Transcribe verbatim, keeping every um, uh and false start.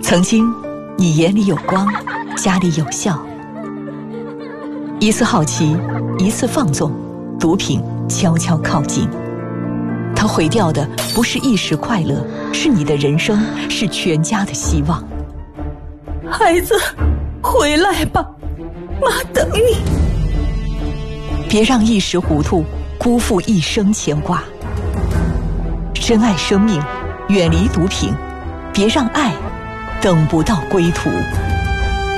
曾经，你眼里有光，家里有笑。一次好奇，一次放纵，毒品悄悄靠近。它毁掉的不是一时快乐，是你的人生，是全家的希望。 孩子，回来吧，妈等你。 别让一时糊涂辜负一生牵挂。珍爱生命，远离毒品，别让爱等不到归途。